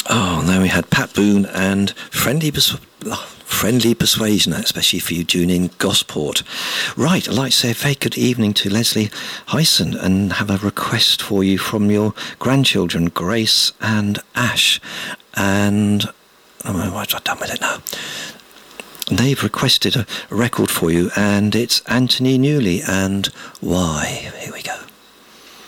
Oh, then we had Pat Boone and Friendly Persuasion, especially for you tuning Gosport. Right, I'd like to say a very good evening to Leslie Hyson and have a request for you from your grandchildren, Grace and Ash. And what have I done with it now? They've requested a record for you, and it's Anthony Newley and Why. Here we go.